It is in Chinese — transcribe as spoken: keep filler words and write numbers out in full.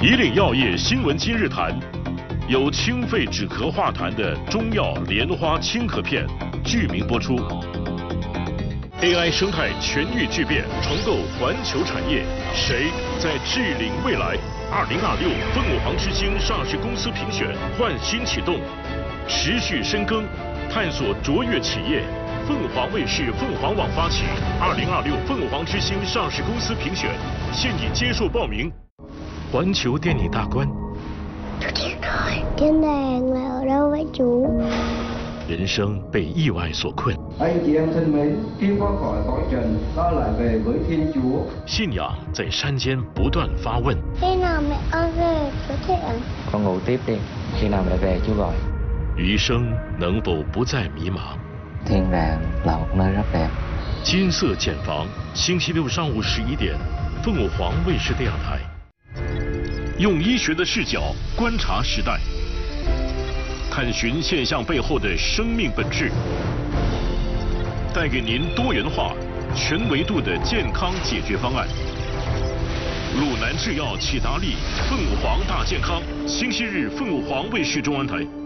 以岭药业新闻今日谈，由清肺止咳化痰的中药莲花清咳片剧名播出。A I 生态全域巨变，重构环球产业，谁在治领未来？二零二六凤凰之星上市公司评选焕新启动，持续深耕，探索卓越企业。凤凰卫视凤凰网发起二零二六凤凰之星上市公司评选，现已接受报名。环球电影大观。 Trên đàn là ở đâu vậy chú? 人生被意外所困， Anh chị em thân mến, khi qua khỏi cõi trần, ta lại về với Thiên Chúa. 信仰在山间不断发问。 Khi nào mẹ con về có thể ạ? Con ngủ tiếp đi, khi nào mẹ về chú gọi. 余生能否不再迷茫？ Thiên đàng là một nơi rất đẹp. 金色茧房，星期六上午十一点，凤凰卫视电台。用医学的视角观察时代，探寻现象背后的生命本质，带给您多元化、全维度的健康解决方案。鲁南制药启达利，凤凰大健康，星期日凤凰卫视中文台。